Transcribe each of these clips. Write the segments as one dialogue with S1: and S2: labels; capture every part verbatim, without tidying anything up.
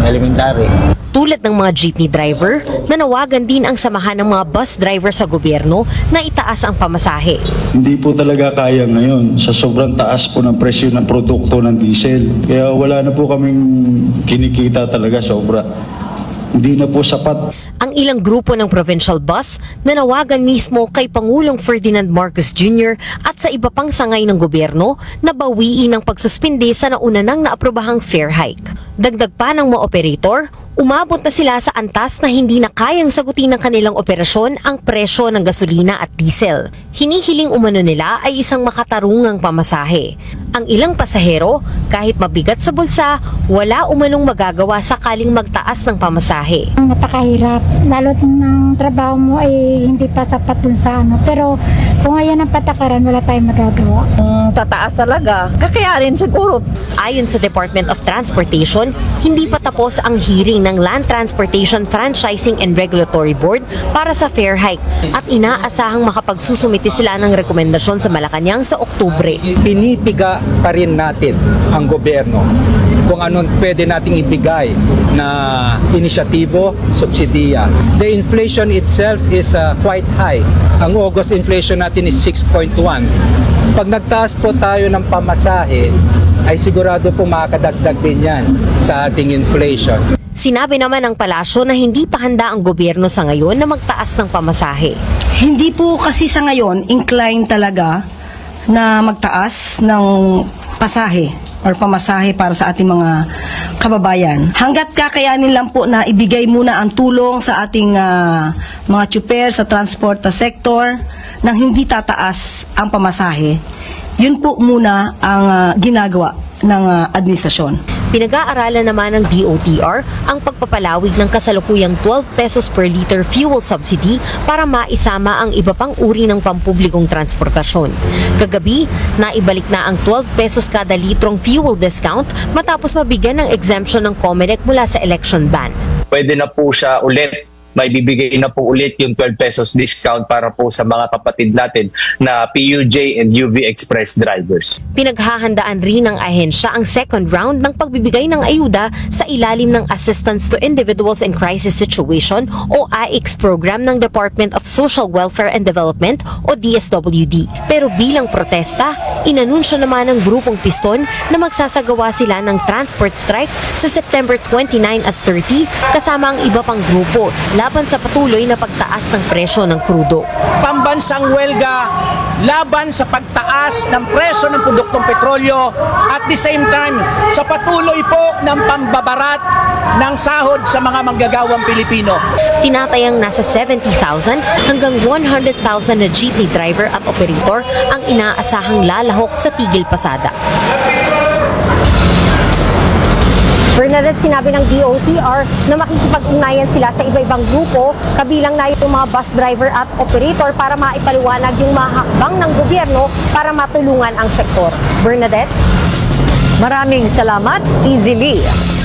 S1: elementary.
S2: Tulad ng mga jeepney driver, nanawagan din ang samahan ng mga bus driver sa gobyerno na itaas ang pamasahe.
S3: Hindi po talaga kaya ngayon sa sobrang taas po ng presyo ng produkto ng diesel. Kaya wala na po kaming kinikita talaga sobra. Hindi na po sapat.
S2: Ang ilang grupo ng provincial bus nanawagan mismo kay Pangulong Ferdinand Marcos Junior at sa iba pang sangay ng gobyerno na bawiin ang pagsuspinde sa nauna nang naaprobahang fare hike. Dagdag pa ng mga operator, umabot na sila sa antas na hindi na kayang sagutin ng kanilang operasyon ang presyo ng gasolina at diesel. Hinihiling umano nila ay isang makatarungang pamasahe. Ang ilang pasahero, kahit mabigat sa bulsa, wala umanong magagawa sakaling magtaas ng pamasahe.
S4: Napakahirap, lalo ng trabaho mo ay hindi pa sapat dun sa ano. Pero kung ayan ang patakaran, wala tayong magagawa.
S5: Mm, tataas talaga. Kakayarin siguro.
S2: Ayon sa Department of Transportation, hindi pa tapos ang hearing ng Land Transportation Franchising and Regulatory Board para sa fare hike at inaasahang makapagsusumite sila ng rekomendasyon sa Malacanang sa Oktubre.
S6: Pinipiga pa rin natin ang gobyerno kung anong pwede nating ibigay na inisyatibo, subsidiya. The inflation itself is uh, quite high. Ang August inflation natin is six point one. Pag nagtaas po tayo ng pamasahe, ay sigurado po makakadagdag din yan sa ating inflation.
S2: Sinabi naman ng palasyo na hindi pa handa ang gobyerno sa ngayon na magtaas ng pamasahe.
S7: Hindi po kasi sa ngayon inclined talaga na magtaas ng pasahe or pamasahe para sa ating mga kababayan. Hanggat kakayanin lang po na ibigay muna ang tulong sa ating uh, mga tsuper sa transport sector nang hindi tataas ang pamasahe. Yun po muna ang uh, ginagawa ng uh, administrasyon.
S2: Pinag-aaralan naman ng D O T R ang pagpapalawig ng kasalukuyang twelve pesos per liter fuel subsidy para maisama ang iba pang uri ng pampublikong transportasyon. Kagabi, naibalik na ang twelve pesos kada litrong fuel discount matapos mabigyan ng exemption ng COMELEC mula sa election ban.
S8: Pwede na po siya ulit, may bibigay na po ulit yung twelve pesos discount para po sa mga kapatid natin na P U J and U V Express drivers.
S2: Pinaghahandaan rin ng ahensya ang second round ng pagbibigay ng ayuda sa ilalim ng Assistance to Individuals in Crisis Situation o A I C S program ng Department of Social Welfare and Development o D S W D. Pero bilang protesta, inanunsyo naman ng grupong Piston na magsasagawa sila ng transport strike sa September twenty-nine at thirty kasama ang iba pang grupo laban sa patuloy na pagtaas ng presyo ng krudo.
S9: Pambansang welga laban sa pagtaas ng presyo ng produktong petrolyo at the same time sa patuloy po ng pambabarat ng sahod sa mga manggagawang Pilipino.
S2: Tinatayang nasa seventy thousand hanggang one hundred thousand na jeepney driver at operator ang inaasahang lalahok sa tigil pasada. Bernadette, sinabi ng D O T R na makikipag-ugnayan sila sa iba-ibang grupo, kabilang na yung mga bus driver at operator para maipaliwanag yung mga hakbang ng gobyerno para matulungan ang sektor. Bernadette?
S5: Maraming salamat, Easily.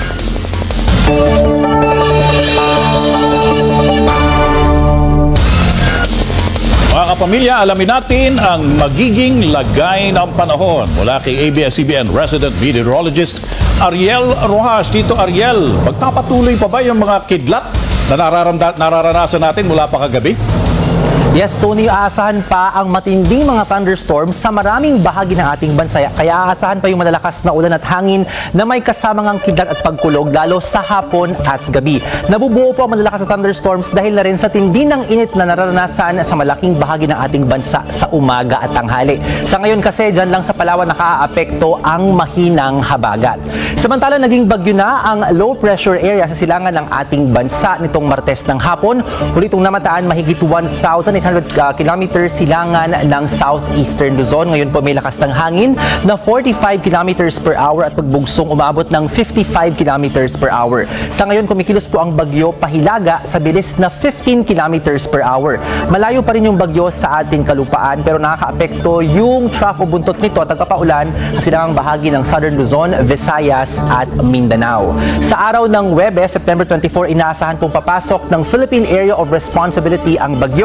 S10: Mga kapamilya, alamin natin ang magiging lagay ng panahon mula kay A B S C B N resident meteorologist Ariel Rojas. Dito Ariel, magpapatuloy pa ba yung mga kidlat na nararamda, nararanasan natin mula pa kagabi?
S11: Yes, Tony, aasahan pa ang matinding mga thunderstorms sa maraming bahagi ng ating bansa. Kaya aasahan pa yung malalakas na ulan at hangin na may kasamang kidlat at pagkulog lalo sa hapon at gabi. Nabubuo po ang malalakas na thunderstorms dahil na rin sa tindi ng init na nararanasan sa malaking bahagi ng ating bansa sa umaga at tanghali. Sa ngayon kasi, dyan lang sa Palawan nakaaapekto ang mahinang habagat. Samantala, naging bagyo na ang low pressure area sa silangan ng ating bansa nitong Martes ng hapon. Huli itong namataan mahigit one thousand eight hundred kilometers silangan ng southeastern Luzon. Ngayon po may lakas ng hangin na forty-five kilometers per hour at pagbugsong umabot ng fifty-five kilometers per hour. Sa ngayon, kumikilos po ang bagyo pahilaga sa bilis na fifteen kilometers per hour. Malayo pa rin yung bagyo sa ating kalupaan pero nakakaapekto yung trough o buntot nito at nagpapaulan sa silangang bahagi ng southern Luzon, Visayas at Mindanao. Sa araw ng Huwebes, September twenty-four, inaasahan pong papasok ng Philippine Area of Responsibility ang bagyo at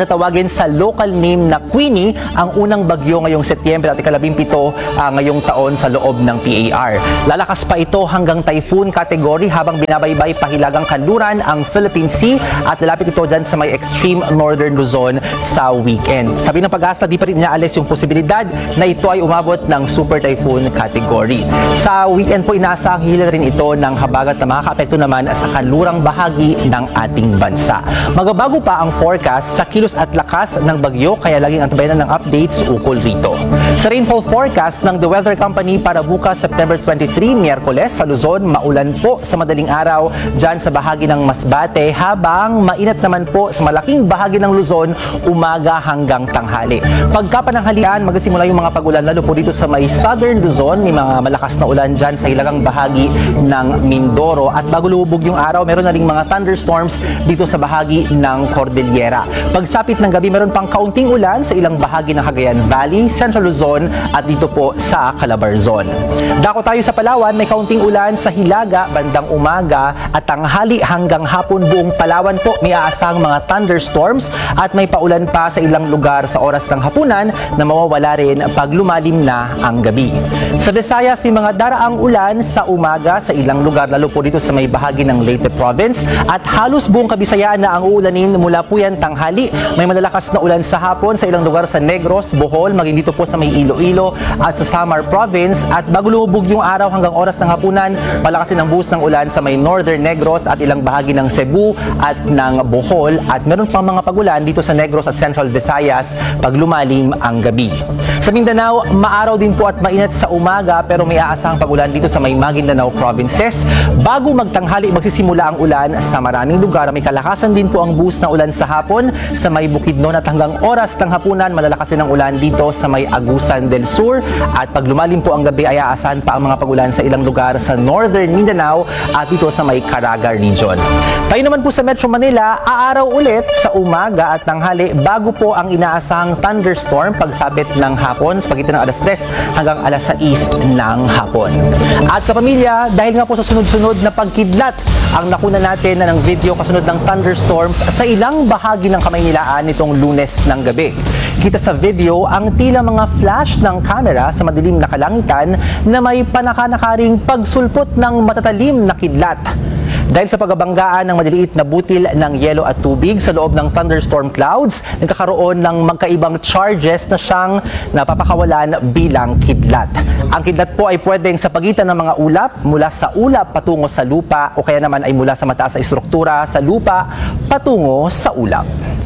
S11: tatawagin sa local name na Queenie ang unang bagyo ngayong Setyembre at ikalabing pito uh, ngayong taon sa loob ng P A R. Lalakas pa ito hanggang typhoon category habang binabaybay pahilagang kanluran ang Philippine Sea at lalapit ito dyan sa may extreme northern Luzon sa weekend. Sabi ng Pag-asa, di pa rin inaalis yung posibilidad na ito ay umabot ng super typhoon category. Sa weekend po inaasahang hila rin ito ng habagat na makakaapekto naman sa kanlurang bahagi ng ating bansa. Magabago pa ang forecast sa kilos at lakas ng bagyo kaya laging antabayan ng updates ukol rito. Sa rainfall forecast ng The Weather Company para bukas September twenty-three, Miyerkules sa Luzon, maulan po sa madaling araw dyan sa bahagi ng Masbate habang mainit naman po sa malaking bahagi ng Luzon umaga hanggang tanghali. Pagkapananghalian, magsisimula yung mga pag-ulan lalo po dito sa may southern Luzon, may mga malakas na ulan dyan sa hilagang bahagi ng Mindoro at bago lumubog yung araw, meron na ring mga thunderstorms dito sa bahagi ng Cordillera. Pagsapit ng gabi, meron pang kaunting ulan sa ilang bahagi ng Cagayan Valley, Central Luzon at dito po sa Calabarzon. Dako tayo sa Palawan, may kaunting ulan sa Hilaga, bandang umaga at tanghali hanggang hapon buong Palawan po may aasahang mga thunderstorms at may paulan pa sa ilang lugar sa oras ng hapunan na mawawala rin pag lumalim na ang gabi. Sa Visayas, may mga daraang ulan sa umaga sa ilang lugar lalo po dito sa may bahagi ng Leyte Province at halos buong Kabisayaan na ang uulanin mula po yan tanghali. May malalakas na ulan sa hapon sa ilang lugar sa Negros, Bohol, maging dito po sa may Iloilo at sa Samar Province at bago lumubog yung araw hanggang oras ng hapunan, palakasin ang buhos ng ulan sa may Northern Negros at ilang bahagi ng Cebu at ng Bohol at meron pang mga pagulan dito sa Negros at Central Visayas pag lumalim ang gabi. Sa Mindanao, maaraw din po at mainit sa umaga pero may aasahang pagulan dito sa may Maguindanao Provinces. Bago magtanghali, magsisimula ang ulan sa maraming lugar. May kalakasan din po ang buhos ng ulan sa hapon sa may Bukidnon at hanggang oras ng hapunan, malalakas din ang ulan dito sa may Agusan del Sur at pag lumalim po ang gabi ay aasahan pa ang mga pagulan sa ilang lugar sa Northern Mindanao at dito sa may Caraga Region. Tayo naman po sa Metro Manila, aaraw ulit sa umaga at tanghali bago po ang inaasahang thunderstorm pagsapit ng hapon pagitan ng alas tres hanggang alas sais ng hapon. At kapamilya, dahil nga po sa sunod-sunod na pagkidlat ang nakuna natin na ng video kasunod ng thunderstorms sa ilang bahagi ng Kamaynilaan nitong Lunes ng gabi. Kita sa video ang tila mga flash ng camera sa madilim na kalangitan na may panakanakaring pagsulpot ng matatalim na kidlat. Dahil sa pagbabanggaan ng maliliit na butil ng yelo at tubig sa loob ng thunderstorm clouds, nagkakaroon ng magkaibang charges na siyang napapakawalan bilang kidlat. Ang kidlat po ay pwedeng sa pagitan ng mga ulap, mula sa ulap patungo sa lupa o kaya naman ay mula sa mataas na istruktura sa lupa patungo sa ulap.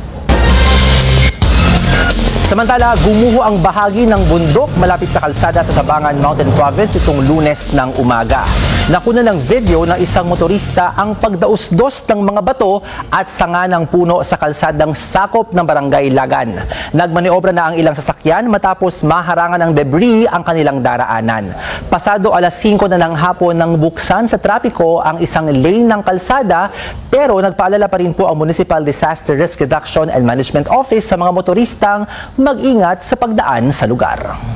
S11: Samantala, gumuho ang bahagi ng bundok malapit sa kalsada sa Sabangan Mountain Province itong Lunes ng umaga. Nakuna ng video ng isang motorista ang pagdausdos ng mga bato at sanga ng puno sa kalsadang sakop ng Barangay Lagan. Nagmaniobra na ang ilang sasakyan matapos maharangan ng debris ang kanilang daraanan. Pasado alas singko na ng hapon nang buksan sa trapiko ang isang lane ng kalsada pero nagpaalala pa rin po ang Municipal Disaster Risk Reduction and Management Office sa mga motoristang mag-ingat sa pagdaan sa lugar.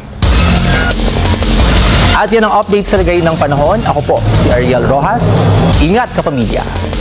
S11: At yan ang update sa lagay ng panahon. Ako po si Ariel Rojas. Ingat kapamilya.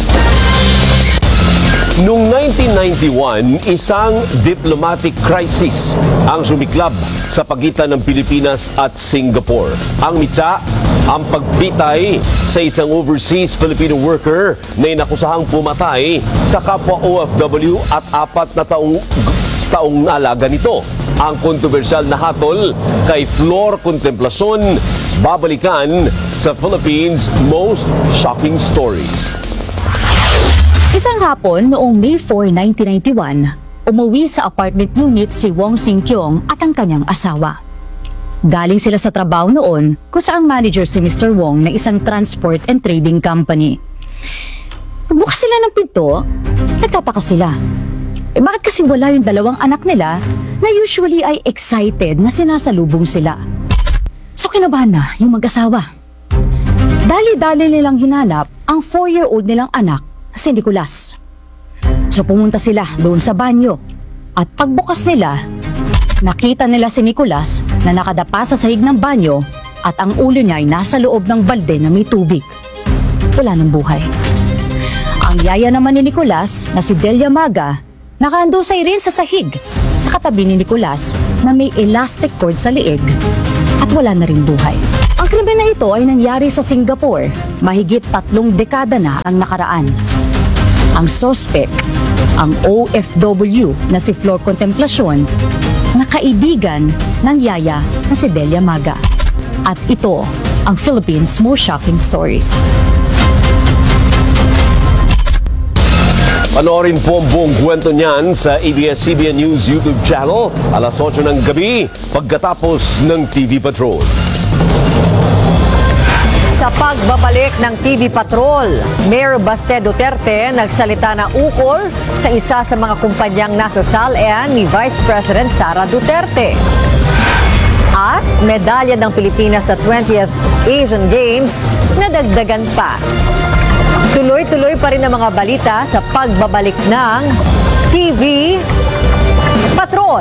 S1: Noong nineteen ninety-one, isang diplomatic crisis ang sumiklab sa pagitan ng Pilipinas at Singapore. Ang mitsa, ang pagpitay sa isang overseas Filipino worker na inakusahang pumatay sa kapwa O F W at apat na taong taong alaga nito. Ang kontrobersyal na hatol kay Flor Contemplacion, babalikan sa Philippines' most shocking stories.
S12: Isang hapon noong May four, nineteen ninety-one, umuwi sa apartment unit si Wong Sing Kyong at ang kanyang asawa. Galing sila sa trabaho noon kung saang manager si Mister Wong ng isang transport and trading company. Pagbukas sila ng pinto, nagtataka sila. Eh bakit kasi wala yung dalawang anak nila na usually ay excited na sinasalubong sila? So kinabahan na yung mag-asawa. Dali-dali nilang hinanap ang four-year-old nilang anak, si Nicolas. So pumunta sila doon sa banyo at pagbukas nila, nakita nila si Nicolas na nakadapa sa sahig ng banyo at ang ulo niya ay nasa loob ng balde na may tubig. Wala ng buhay. Ang yaya naman ni Nicolas na si Delia Maga, Nakaandusay rin sa sahig sa katabi ni Nicolas na may elastic cord sa leeg at wala na rin buhay. Ang krimen na ito ay nangyari sa Singapore. Mahigit tatlong dekada na ang nakaraan. Ang suspect, ang O F W na si Flor Contemplacion, na kaibigan ng yaya na si Delia Maga. At ito ang Philippines' most shocking stories.
S1: Panoorin po ang buong kwento niyan sa A B S C B N News YouTube channel alas otso ng gabi pagkatapos ng T V Patrol.
S5: Sa pagbabalik ng T V Patrol, Mayor Baste Duterte nagsalita na ukol sa isa sa mga kumpanyang nasa sal-en ni Vice President Sara Duterte. At medalya ng Pilipinas sa twentieth Asian Games na dagdagan pa. Tuloy-tuloy pa rin ang mga balita sa pagbabalik ng T V Patrol.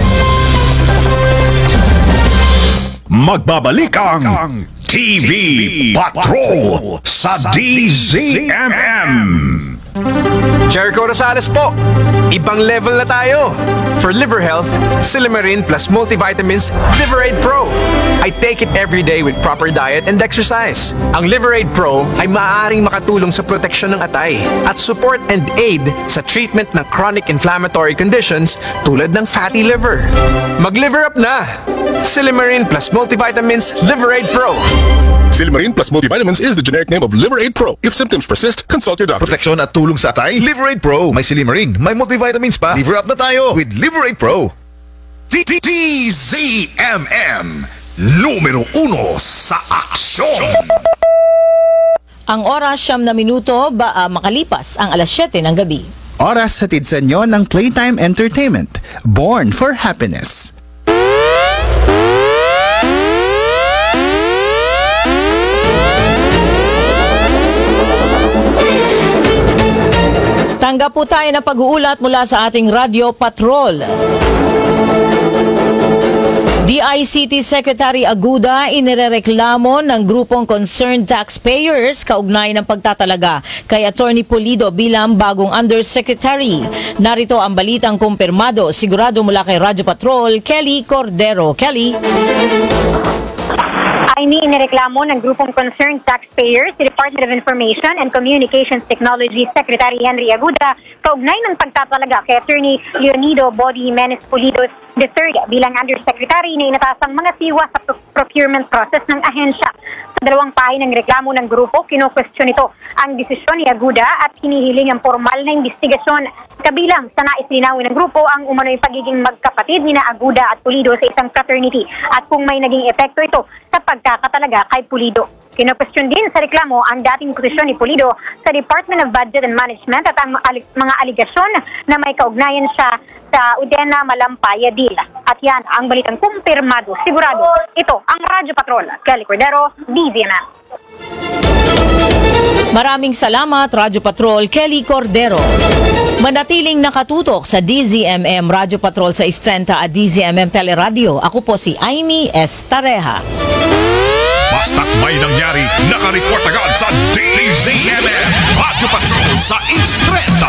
S13: Magbabalik ang T V Patrol sa D Z M M.
S14: Jericho Rosales po, ibang level na tayo. For liver health, Silymarin plus multivitamins Liverade Pro. I take it every day with proper diet and exercise. Ang Liverade Pro ay maaaring makatulong sa proteksyon ng atay at support and aid sa treatment ng chronic inflammatory conditions tulad ng fatty liver. Mag-liver up na! Silymarin plus multivitamins Liverade Pro.
S15: Silymarin plus multivitamins is the generic name of Liverade Pro. If symptoms persist, consult your doctor.
S13: Proteksyon at tulong sa atay, Liverade Pro. May Silymarin, may multivitamins pa. Liver up na tayo with Liverade Pro. D Z M M, numero uno sa aksyon.
S16: Ang oras siyam na minuto ba uh, makalipas ang alas siyete ng gabi.
S17: Oras sa tidsa nyo ng Playtime Entertainment. Born for Happiness.
S16: Tanggap po tayo ng pag-uulat mula sa ating Radio Patrol. D I C T Secretary Aguda inirereklamo ng grupong Concerned Taxpayers kaugnay ng pagtatalaga kay Attorney Pulido bilang bagong Undersecretary. Narito ang balitang kumpirmado sigurado mula kay Radio Patrol, Kelly Cordero. Kelly?
S18: Ay inireklamo ng grupong Concerned Taxpayers si Department of Information and Communications Technology Secretary Henry Aguda kaugnay ng pagtatalaga kay Attorney Leonido Body Jimenez Pulido the third bilang Undersecretary na inatasang mga siwa sa procurement process ng ahensya. Sa dalawang pahay ng reklamo ng grupo, kino-question ito ang desisyon ni Aguda at hinihiling ang formal na investigasyon. Kabilang sa nais linawin ng grupo ang umano'y pagiging magkapatid ni na Aguda at Pulido sa isang fraternity at kung may naging epekto ito sa pagkakatalaga kay Pulido. Kino-question din sa reklamo ang dating posisyon ni Pulido sa Department of Budget and Management at ang mga aligasyon na may kaugnayan siya sa Udena Malampaya deal. At yan ang balitang kumpirmado. Sigurado, ito ang Radyo Patrol. Kelly Cordero, D Z M M.
S16: Maraming salamat, Radyo Patrol, Kelly Cordero. Manatiling nakatutok sa D Z M M Radyo Patrol sa Istrenta at D Z M M Teleradio. Ako po si Amy S. Tareja.
S13: Basta't may nangyari, nakareport agad sa D Z M M Radyo Patrol sa Istrenta.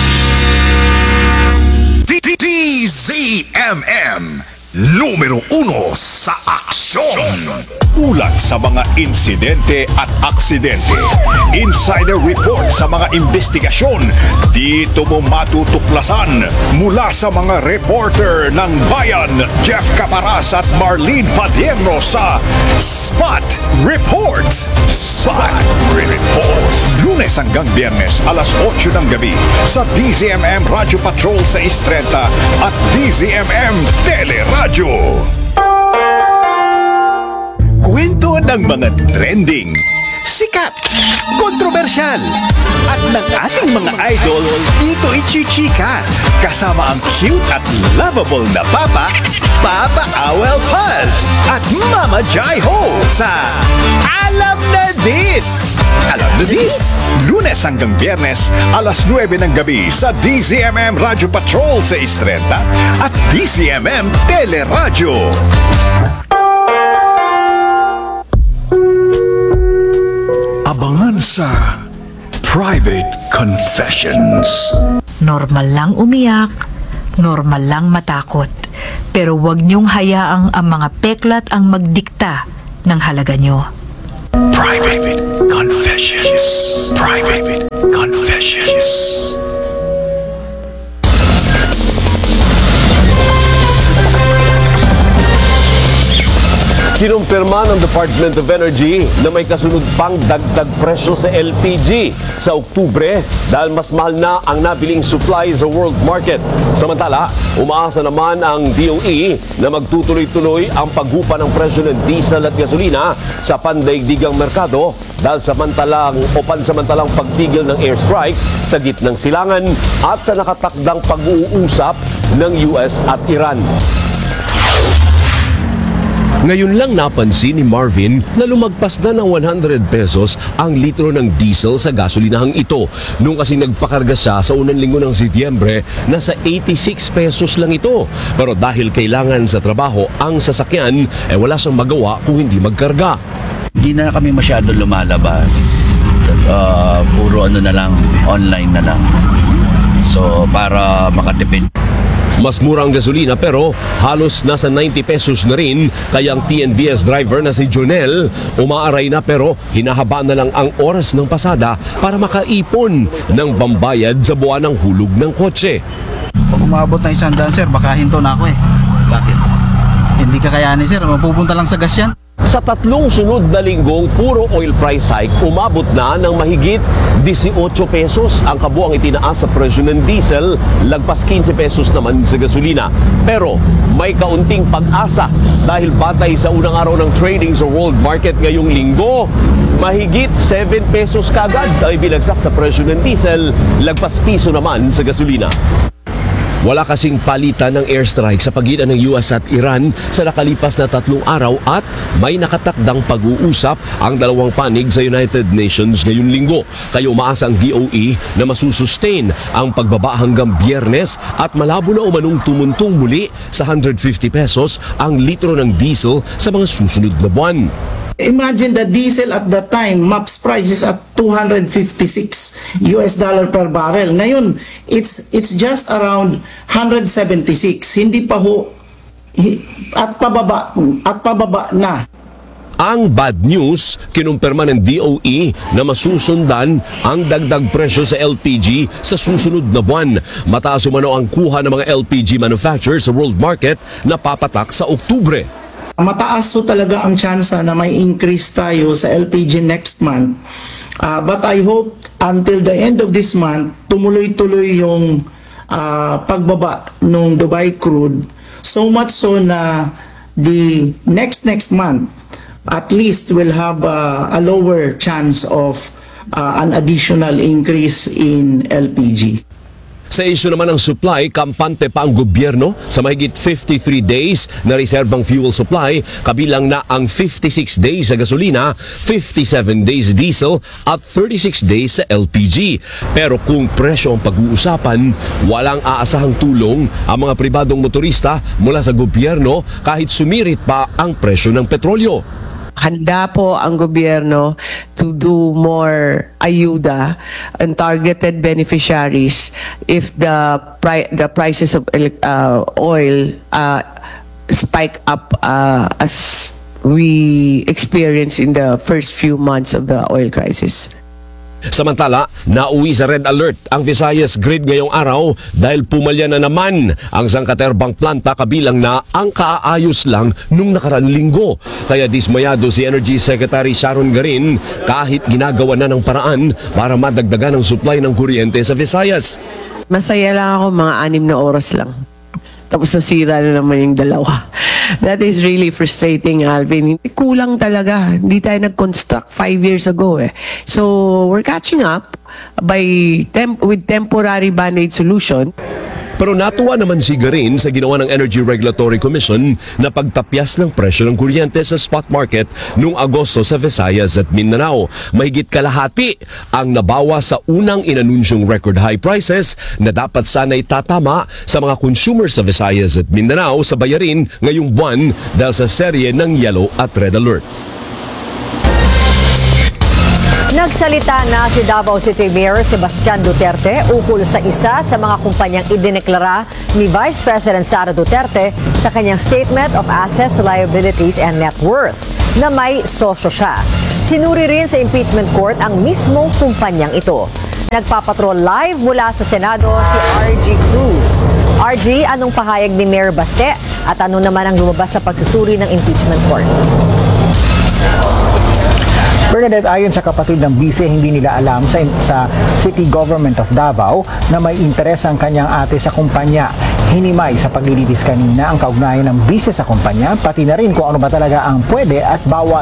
S13: D Z M M, numero uno sa aksyon. Ulat sa mga insidente at aksidente. Insider report sa mga investigasyon. Dito mo matutuklasan mula sa mga reporter ng Bayan, Jeff Caparas at Marlene Padierno sa Spot Report. Spot Report. Lunes hanggang Biyernes, alas otso ng gabi sa D Z M M Radyo Patrol sa Istrenta at D Z M M Teleradyo. Kwento ng mga trending, sikat, kontrobersyal, at ng ating mga idol dito ichichika. Kasama ang cute at lovable na Papa, Papa Awel Paz, at Mama Jai Ho sa Alam na This! Alam na This! Lunes hanggang Biyernes, alas nuwebe ng gabi sa D Z M M Radyo Patrol sa Istrenta at D Z M M Teleradyo. Abangan sa Private Confessions.
S19: Normal lang umiyak, normal lang matakot. Pero huwag niyong hayaang ang mga peklat ang magdikta ng halaga niyo.
S13: Private Confessions. Private Confessions.
S1: Kinumpirma ng Department of Energy na may kasunod pang dagdag presyo sa L P G sa Oktubre dahil mas mahal na ang nabiling supply sa world market. Samantala, umaasa naman ang D O E na magtutuloy-tuloy ang paghupa ng presyo ng diesel at gasolina sa pandaigdigang merkado dahil samantalang o pansamantalang pagtigil ng airstrikes sa gitnang silangan at sa nakatakdang pag-uusap ng U S at Iran. Ngayon lang napansin ni Marvin na lumagpas na ng one hundred pesos ang litro ng diesel sa gasolinahang ito. Nung kasi nagpakarga siya sa unang linggo ng Setyembre, nasa eighty-six pesos lang ito. Pero dahil kailangan sa trabaho ang sasakyan, eh wala siyang magawa kung hindi magkarga.
S20: Hindi na kami masyado lumalabas. Uh, puro ano na lang, online na lang. So para makatipid.
S1: Mas mura ang gasolina pero halos nasa ninety pesos na rin, kaya ang T N V S driver na si Jonel umaaray na pero hinahaba na lang ang oras ng pasada para makaipon ng pambayad sa buwan ng hulog ng kotse.
S21: Pag umabot na isang daan, sir, baka hinto na ako eh. Bakit? Hindi kakayanin, sir. Mapupunta lang sa gas yan.
S1: Sa tatlong sunod na linggong puro oil price hike, umabot na ng mahigit eighteen pesos ang kabuang itinaas sa presyo ng diesel, lagpas fifteen pesos naman sa gasolina. Pero may kaunting pag-asa dahil batay sa unang araw ng trading sa world market ngayong linggo, mahigit seven pesos kagad ay binagsak sa presyo ng diesel, lagpas piso naman sa gasolina. Wala kasing palitan ng airstrike sa pagitan ng U S at Iran sa nakalipas na tatlong araw at may nakatakdang pag-uusap ang dalawang panig sa United Nations ngayong linggo. Kaya umaasa ang D O E na masusustain ang pagbaba hanggang Biyernes at malabo na umanong tumuntong muli sa one hundred fifty pesos ang litro ng diesel sa mga susunod na buwan.
S22: Imagine the diesel at that time, M A P S price is at two hundred fifty-six U S dollar per barrel. Ngayon, it's it's just around one hundred seventy-six. Hindi pa ho at pababa at pababa na.
S1: Ang bad news, kinumpirma ng D O E na masusundan ang dagdag presyo sa L P G sa susunod na buwan. Mataas umano ang kuha ng mga L P G manufacturers sa world market na papatak sa Oktubre.
S22: Mataas so talaga ang tsansa na may increase tayo sa L P G next month. Uh, but I hope until the end of this month, tumuloy-tuloy yung uh, pagbaba ng Dubai crude. So much so na the next next month, at least we'll have uh, a lower chance of uh, an additional increase in L P G.
S1: Sa issue naman ng supply, kampante pa ang gobyerno sa mahigit fifty-three days na reserbang fuel supply, kabilang na ang fifty-six days sa gasolina, fifty-seven days diesel at thirty-six days sa L P G. Pero kung presyo ang pag-uusapan, walang aasahang tulong ang mga pribadong motorista mula sa gobyerno kahit sumirit pa ang presyo ng petrolyo.
S23: Handa po ang gobyerno to do more ayuda and targeted beneficiaries if the pri- the prices of uh, oil uh, spike up uh, as we experienced in the first few months of the oil crisis.
S1: Samantala, nauwi sa red alert ang Visayas grid ngayong araw dahil pumalya na naman ang sangkaterbang planta kabilang na ang kaaayos lang nung nakaraan linggo. Kaya dismayado si Energy Secretary Sharon Garin kahit ginagawa na ng paraan para madagdagan ang supply ng kuryente sa Visayas.
S23: Masaya lang ako, mga anim na oras lang. Tapos nasira na naman yung dalawa. That is really frustrating, Alvin. Kulang talaga. Hindi tayo nag-construct five years ago eh. So, we're catching up by temp- with temporary band-aid solution.
S1: Pero natuwa naman si Garin sa ginawa ng Energy Regulatory Commission na pagtapyas ng presyo ng kuryente sa spot market noong Agosto sa Visayas at Mindanao. Mahigit kalahati ang nabawa sa unang inanunsyong record high prices na dapat sana'y tatama sa mga consumers sa Visayas at Mindanao sa bayarin ngayong buwan dahil sa serye ng yellow at red alert.
S5: Nagsalita na si Davao City Mayor Sebastian Duterte ukol sa isa sa mga kumpanyang idineklara ni Vice President Sara Duterte sa kanyang Statement of Assets, Liabilities and Net Worth na may sosyo siya. Sinuri rin sa impeachment court ang mismong kumpanyang ito. Nagpapatrol live mula sa Senado si R G Cruz. R G, anong pahayag ni Mayor Baste at ano naman ang lumabas sa pagsusuri ng impeachment court?
S3: Bernadette, ayon sa kapatid ng bise, hindi nila alam sa, sa City Government of Davao na may interes ang kanyang ate sa kumpanya. Hinimay sa paglilitis kanina ang kaugnayan ng bise sa kumpanya, pati na rin kung ano ba talaga ang pwede at bawal.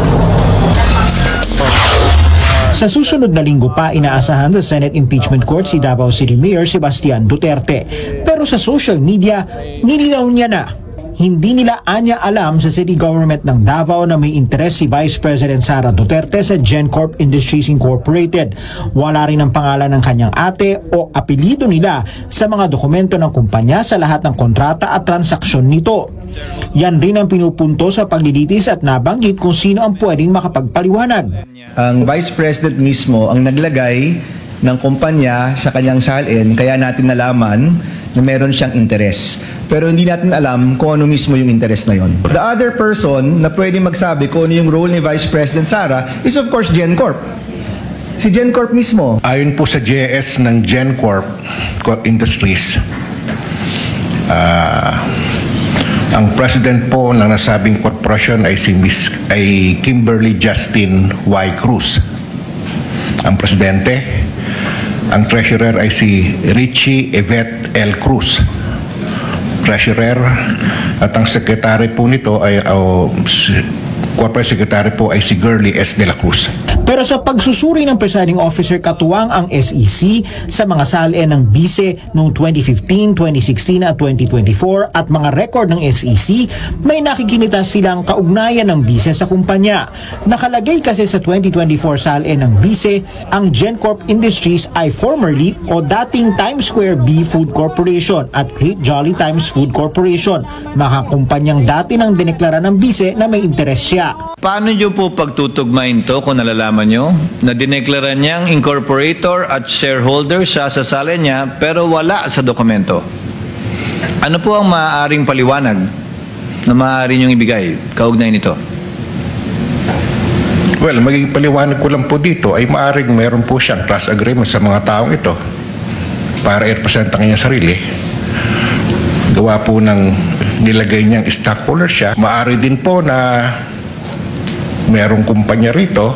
S3: Sa susunod na linggo pa, inaasahan sa Senate Impeachment Court si Davao City Mayor Sebastian Duterte. Pero sa social media, nilinaw niya na hindi nila anya alam sa City Government ng Davao na may interes si Vice President Sara Duterte sa GenCorp Industries Incorporated. Wala rin ang pangalan ng kanyang ate o apelido nila sa mga dokumento ng kumpanya sa lahat ng kontrata at transaksyon nito. Yan rin ang pinupunto sa paglilitis at nabanggit kung sino ang pwedeng makapagpaliwanag.
S4: Ang Vice President mismo ang naglagay ng kumpanya sa kanyang salin, kaya natin nalaman na meron siyang interes. Pero hindi natin alam kung ano mismo yung interes na yon. The other person na pwede magsabi kung ano yung role ni Vice President Sara is of course GenCorp. Si GenCorp mismo.
S6: Ayon po sa J S ng GenCorp Industries, uh, ang president po ng nasabing corporation ay si Miss ay Kimberly Justin Y. Cruz. Ang presidente, ang treasurer ay si Richie Yvette L. Cruz. Treasurer, at ang secretary po nito ay uh, corporate secretary po ay si Girly S. De La Cruz.
S3: Pero sa pagsusuri ng presiding officer, katuwang ang S E C sa mga salin ng bise noong twenty fifteen, twenty sixteen at twenty twenty-four at mga record ng S E C, may nakikinita silang kaugnayan ng bise sa kumpanya. Nakalagay kasi sa twenty twenty-four salin ng bise, ang GenCorp Industries ay formerly o dating Times Square B Food Corporation at Great Jolly Times Food Corporation, mga kumpanyang dati nang dineklara ng bise na may interes siya.
S4: Paano nyo po pagtutugmain to kung nalalaman nyo na dineklara niyang incorporator at shareholder siya sa salin niya pero wala sa dokumento? Ano po ang maaaring paliwanag na maaari niyong ibigay kaugnay nito?
S6: Well, magiging paliwanag ko lang po dito ay maaring mayroon po siyang class agreement sa mga taong ito para i-represent ang kanyang sarili. Gawa po ng nilagay niyang stockholder siya. Maaari din po na merong kumpanya rito,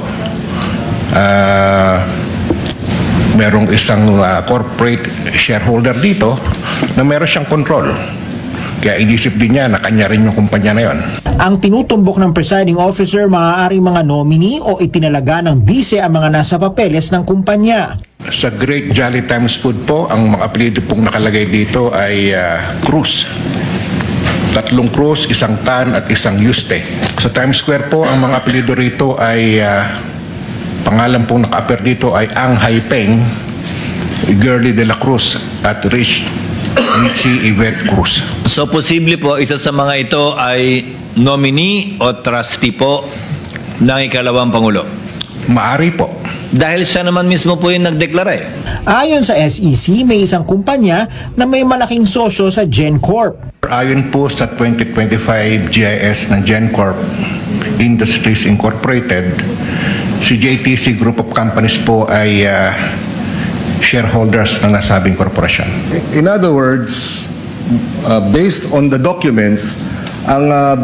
S6: uh, merong isang uh, corporate shareholder dito na meron siyang control. Kaya inisip din niya na kanya rin yung kumpanya na yon.
S3: Ang tinutumbok ng presiding officer, maaaring mga nominee o itinalaga ng bise ang mga nasa papeles ng kumpanya.
S6: Sa Great Jolly Times Food po, ang mga apelyido pong nakalagay dito ay uh, Cruz. Tatlong Cruz, isang Tan at isang Yuste. Sa Times Square po, ang mga apelyido rito ay uh, pangalan pong naka-appear dito ay Ang Haipeng, Girly De La Cruz at Rich Richie Yvette Cruz.
S4: So posible po isa sa mga ito ay nominee o trustee po ng ikalawang Pangulo?
S6: Maari po.
S4: Dahil siya naman mismo po yung nagdeklara eh.
S3: Ayon sa S E C, may isang kumpanya na may malaking sosyo sa GenCorp.
S6: Ayon po sa twenty twenty-five G I S ng GenCorp Industries Incorporated, si J T C Group of Companies po ay uh, shareholders ng nasabing korporasyon.
S24: In other words, uh, based on the documents, ang uh,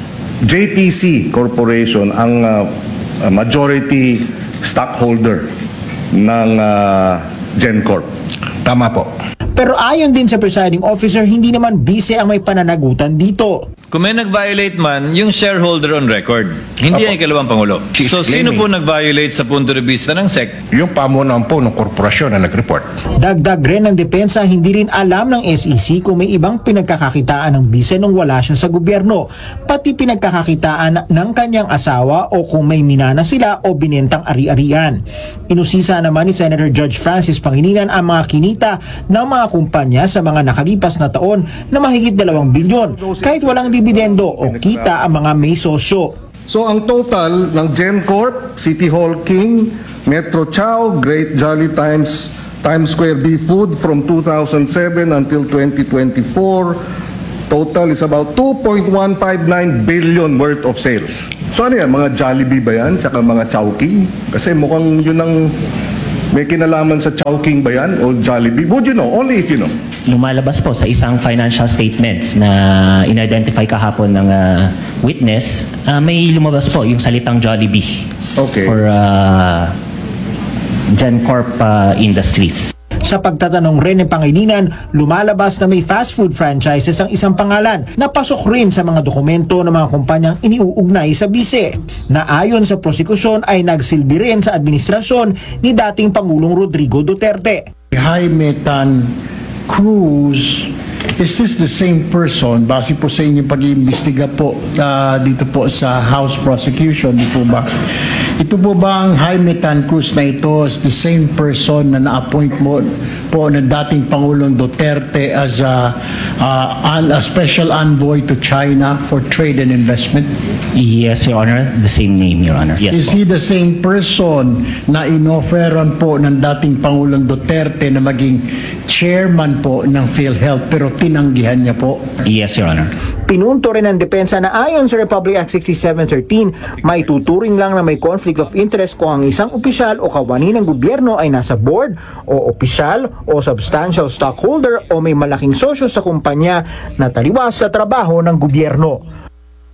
S24: J T C Corporation ang uh, majority stockholder ng uh, GenCorp.
S6: Tama po.
S3: Pero ayon din sa presiding officer, hindi naman bise ang may pananagutan dito.
S4: Kung may nag-violate man, yung shareholder on record, hindi ang ikalawang Pangulo. So sino po nag-violate sa punto de vista ng S E C?
S6: Yung pamunuan po ng korporasyon na nag-report.
S3: Dagdag rin ng depensa, hindi rin alam ng S E C kung may ibang pinagkakakitaan ng bise nung wala siya sa gobyerno, pati pinagkakakitaan ng kanyang asawa o kung may minana sila o binentang ari-arian. Inusisa naman ni Senator Judge Francis Pangilinan ang mga kinita ng mga kumpanya sa mga nakalipas na taon na mahigit dalawang bilyon, kahit walang dividendo o kita ang mga may sosyo.
S24: So ang total ng GenCorp, City Hall King, Metro Chow, Great Jolly Times, Times Square B Food from two thousand seven until twenty twenty-four. Total is about two point one five nine billion worth of sales. So ano yan, mga Jollibee ba yan? Tsaka mga Chowking? Kasi mukhang yun ang may kinalaman sa Chowking ba yan o Jollibee? Would you know? Only if you know.
S2: Lumalabas po sa isang financial statements na in-identify kahapon ng uh, witness, uh, may lumabas po yung salitang Jollibee
S24: okay.
S2: for uh, GenCorp uh, Industries.
S3: Sa pagtatanong rin ng Pangilinan, lumalabas na may fast food franchises ang isang pangalan na pasok rin sa mga dokumento ng mga kumpanyang iniuugnay sa bise, na ayon sa prosekusyon ay nagsilbi rin sa administrasyon ni dating Pangulong Rodrigo Duterte.
S7: Jaime Tan Cruz, is this the same person? Base po sa inyong pag-iimbestiga po uh, dito po sa House Prosecution, di po ba? Ito po ba ang Jaime Tan Cruz na ito is the same person na na-appoint mo po ng dating Pangulong Duterte as a, uh, a special envoy to China for trade and investment?
S2: Yes, Your Honor. The same name, Your Honor. Yes,
S7: is
S2: po.
S7: he the same person na inofferan po ng dating Pangulong Duterte na maging chairman po ng PhilHealth pero tinanggihan niya po?
S2: Yes, Your Honor.
S3: Pinunto rin ng depensa na ayon sa Republic Act sixty-seven thirteen, may tuturing lang na may conflict of interest kung ang isang opisyal o kawani ng gobyerno ay nasa board o opisyal o substantial stockholder o may malaking sosyo sa kumpanya na taliwas sa trabaho ng gobyerno.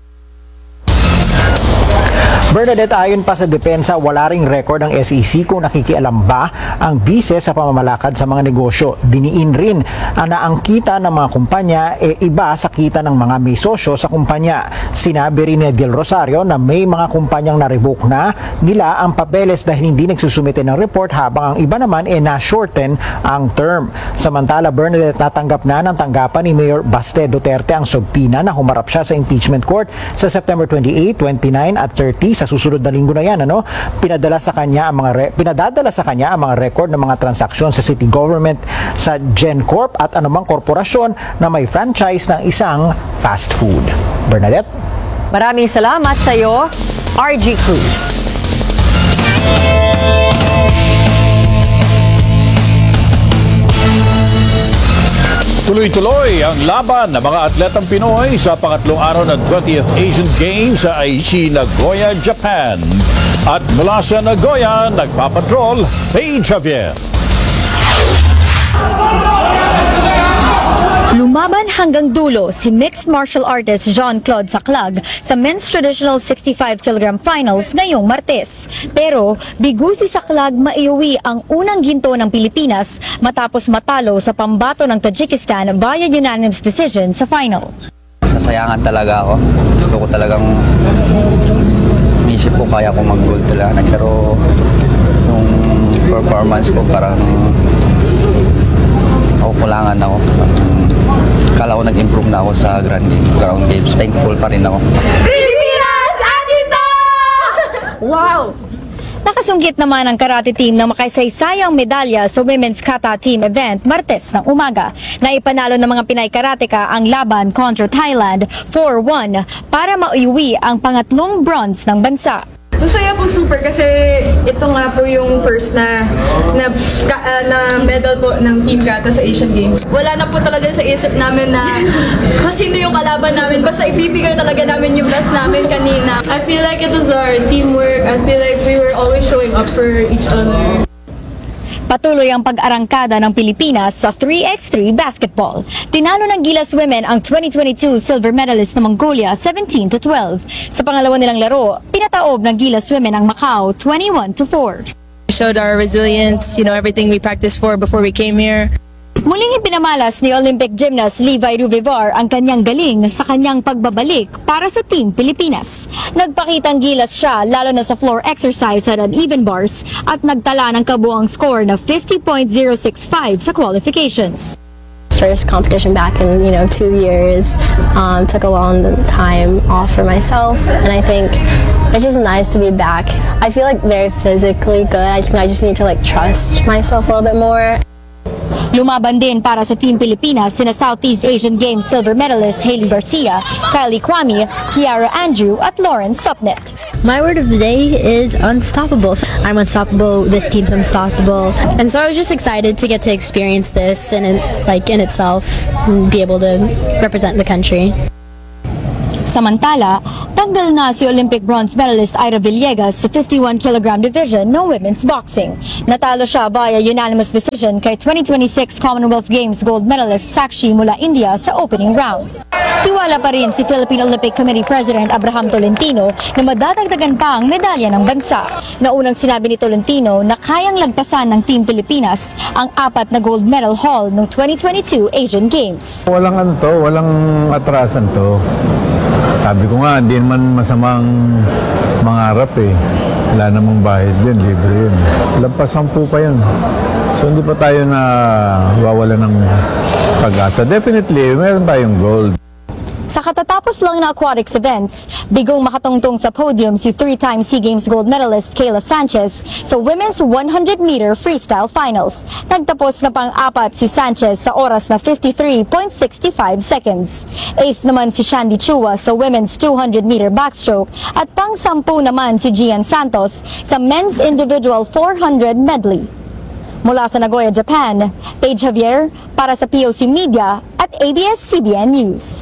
S3: Bernadette, ayon pa sa depensa, wala ring record ng S E C kung nakikialam ba ang bise sa pamamalakad sa mga negosyo. Diniin rin na ang kita ng mga kumpanya e iba sa kita ng mga may sosyo sa kumpanya. Sinabi rin ni Del Rosario na may mga kumpanyang na-revoke na nila ang papeles dahil hindi nagsusumite ng report habang ang iba naman e na-shorten ang term. Samantala, Bernadette, natanggap na ng tanggapan ni Mayor Baste Duterte ang subpina na humarap siya sa impeachment court sa September twenty-eight, twenty-nine at thirty. Sa susunod na linggo na yan, ano, pinadala sa kanya ang mga re- pinadadala sa kanya ang mga record ng mga transaksyon sa city government, sa GenCorp at anumang korporasyon na may franchise ng isang fast food. Bernadette?
S5: Maraming salamat sa iyo, R G Cruz.
S10: Tuloy-tuloy ang laban ng mga atletang Pinoy sa pangatlong araw ng twentieth Asian Games sa Aichi, Nagoya, Japan. At mula sa Nagoya, nagpapatrol, Paige Javier.
S12: Lumaban hanggang dulo si mixed martial artist Jean-Claude Saclag sa men's traditional sixty-five kilogram finals ngayong Martes. Pero bigo si Saclag maiuwi ang unang ginto ng Pilipinas matapos matalo sa pambato ng Tajikistan via unanimous decision sa final.
S8: Sasayangan talaga ako. Gusto ko talagang inisip ko kaya ko mag-gold talaga. Pero yung performance ko parang ako kulangan ako. Kala ko nag-improve na ako sa Grand Game, Ground Games. Thankful pa rin ako.
S12: Pilipinas! Andito! Wow! Nakasunggit naman ang karate team ng makasaysayang medalya sa Women's Kata Team event Martes ng umaga. Naipanalo ng mga Pinay karateka ang laban kontra Thailand four one para maiuwi ang pangatlong bronze ng bansa.
S9: Masaya po super kasi ito nga po yung first na na, ka, uh, na medal po ng Team Kata sa Asian Games. Wala na po talaga sa isip namin na kung sino yung kalaban namin. Basta ibibigay talaga namin yung best namin kanina. I feel like it was our teamwork. I feel like we were always showing up for each other.
S12: Patuloy ang pag-arangkada ng Pilipinas sa three by three basketball. Tinalo ng Gilas Women ang twenty twenty-two silver medalist na Mongolia seventeen to twelve. Sa pangalawa nilang laro, pinataob ng Gilas Women ang Macau twenty-one to four.
S9: We showed our resilience, you know, everything we practiced for before we came here.
S12: Muling ipinamalas ni Olympic gymnast Levi Rubivar ang kanyang galing sa kanyang pagbabalik para sa Team Pilipinas. Nagpakitang gilas siya lalo na sa floor exercise at uneven bars at nagtala ng kabuang score na fifty point zero six five sa qualifications.
S25: First competition back in, you know, two years. Um, took a long time off for myself, and I think it's just nice to be back. I feel like very physically good. I think I just need to like trust myself a little bit more.
S12: Lumaban din para sa Team Pilipinas sina Southeast Asian Games silver medalist Hailey Garcia, Kylie Kwame, Kiara Andrew at Lauren Supnet.
S25: My word of the day is unstoppable. I'm unstoppable. This team's unstoppable. And so I was just excited to get to experience this and in, like in itself and be able to represent the country.
S12: Samantala, tanggal na si Olympic bronze medalist Ira Villegas sa fifty-one kilogram division ng women's boxing. Natalo siya via unanimous decision kay twenty twenty-six Commonwealth Games gold medalist Sakshi mula India sa opening round. Tiwala pa rin si Philippine Olympic Committee President Abraham Tolentino na madadagdagan pa ang medalya ng bansa. Naunang sinabi ni Tolentino na kayang lagpasan ng Team Pilipinas ang apat na gold medal haul ng twenty twenty-two Asian Games.
S11: Walang ano to, walang atrasan to. Sabi ko nga, hindi naman masamang mangarap eh. Wala namang bahid yun, libre yun. Lampasan po pa yun. So hindi pa tayo na wawala ng pag-asa. Definitely, meron tayong gold.
S12: Sa katatapos lang na aquatics events, bigong makatungtong sa podium si three-time SEA Games gold medalist Kayla Sanchez sa women's one hundred meter freestyle finals. Nagtapos na pang-apat si Sanchez sa oras na fifty-three point six five seconds. Eighth naman si Shandy Chua sa women's two hundred meter backstroke at pang-sampu naman si Gian Santos sa men's individual four hundred medley. Mula sa Nagoya, Japan, Paige Javier para sa P O C Media at A B S C B N News.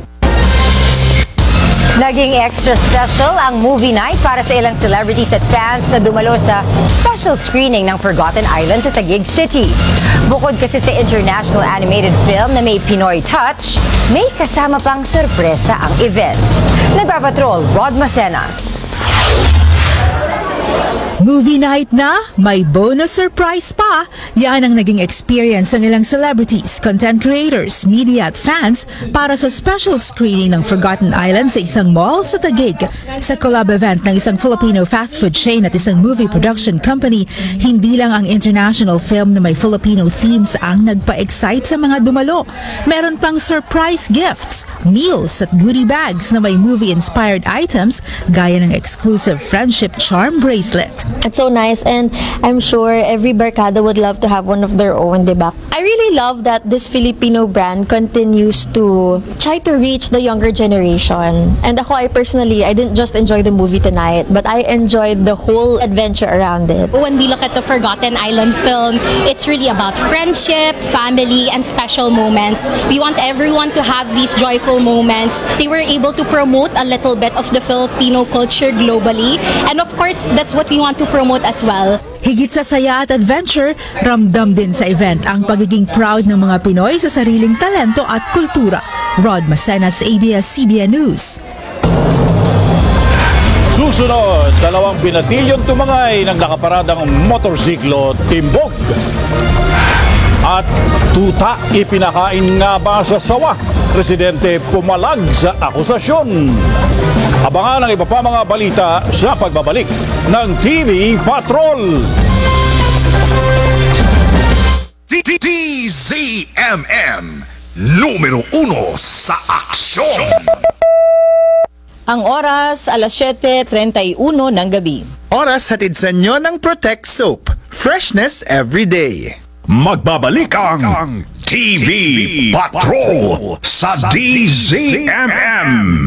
S5: Naging extra special ang movie night para sa ilang celebrities at fans na dumalo sa special screening ng Forgotten Island sa Taguig City. Bukod kasi sa international animated film na may Pinoy touch, may kasama pang sorpresa ang event. Nagpapatrol, Rod Macenas.
S14: Movie night na, may bonus surprise pa. Yan ang naging experience ng ilang celebrities, content creators, media at fans para sa special screening ng Forgotten Island sa isang mall sa Taguig. Sa collab event ng isang Filipino fast food chain at isang movie production company, hindi lang ang international film na may Filipino themes ang nagpa-excite sa mga dumalo. Meron pang surprise gifts, meals at goodie bags na may movie-inspired items gaya ng exclusive friendship charm bracelet.
S25: It's so nice, and I'm sure every barkada would love to have one of their own, diba? I really love that this Filipino brand continues to try to reach the younger generation. And ako, I personally, I didn't just enjoy the movie tonight, but I enjoyed the whole adventure around it.
S15: When we look at the Forgotten Island film, it's really about friendship, family, and special moments. We want everyone to have these joyful moments. They were able to promote a little bit of the Filipino culture globally. And of course, that's what we want to promote as well.
S14: Higit sa saya at adventure, ramdam din sa event ang pagiging proud ng mga Pinoy sa sariling talento at kultura. Rod Macenas, A B S C B N News.
S10: Susunod, dalawang binatilyon tumangay ng nakaparadang motorsiklo timbog. At tuta ipinakain nga ba sa sawa? Presidente pumalag sa akusasyon. Abangan ang iba pa mga balita sa pagbabalik ng T V Patrol.
S13: D Z M M, numero uno sa aksyon.
S16: Ang oras, alas siyete treinta y uno ng gabi.
S17: Oras hatid sa inyo ng Protect Soap. Freshness every day.
S13: Magbabalik ang T V Patrol sa D Z M M.